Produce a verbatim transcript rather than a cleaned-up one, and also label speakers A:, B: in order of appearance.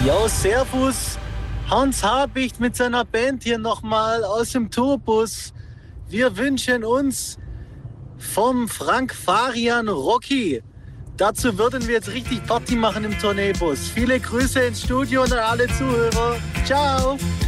A: Jo, servus. Hans Habicht mit seiner Band hier nochmal aus dem Tourbus. Wir wünschen uns vom Frank Farian Rocky. Dazu würden wir jetzt richtig Party machen im Tourneebus. Viele Grüße ins Studio und an alle Zuhörer. Ciao.